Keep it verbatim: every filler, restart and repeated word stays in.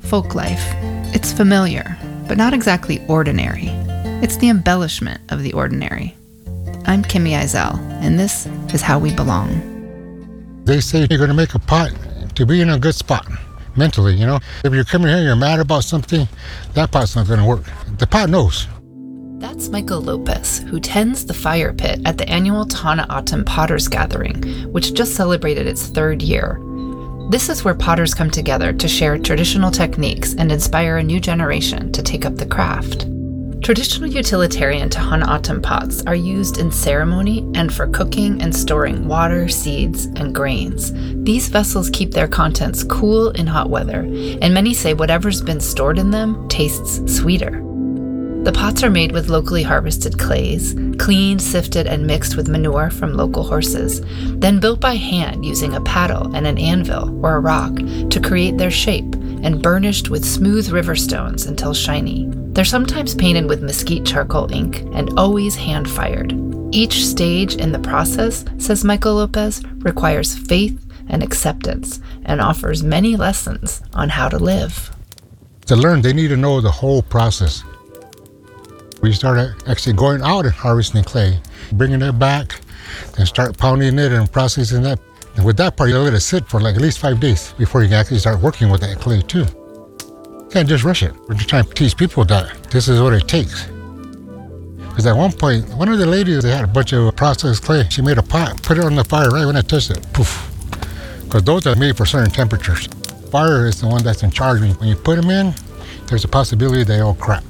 folk life. It's familiar, but not exactly ordinary. It's the embellishment of the ordinary. I'm Kimmy Eisel, and this is How We Belong. They say you're going to make a pot to be in a good spot, mentally, you know. If you're coming here, you're mad about something, that pot's not going to work. The pot knows. That's Michael Lopez, who tends the fire pit at the annual Tohono O'odham Potters Gathering, which just celebrated its third year. This is where potters come together to share traditional techniques and inspire a new generation to take up the craft. Traditional utilitarian Tohono O'odham pots are used in ceremony and for cooking and storing water, seeds, and grains. These vessels keep their contents cool in hot weather, and many say whatever's been stored in them tastes sweeter. The pots are made with locally harvested clays, cleaned, sifted, and mixed with manure from local horses, then built by hand using a paddle and an anvil or a rock to create their shape, and burnished with smooth river stones until shiny. They're sometimes painted with mesquite charcoal ink and always hand-fired. Each stage in the process, says Michael Lopez, requires faith and acceptance and offers many lessons on how to live. To learn, they need to know the whole process. We started actually going out and harvesting clay, bringing it back, and start pounding it and processing that. And with that part, you let it sit for like at least five days before you can actually start working with that clay too. You can't just rush it. We're just trying to teach people that this is what it takes. Because at one point, one of the ladies, they had a bunch of processed clay. She made a pot, put it on the fire right when I touched it, poof. Because those are made for certain temperatures. Fire is the one that's in charge. When you put them in, there's a possibility they all crack.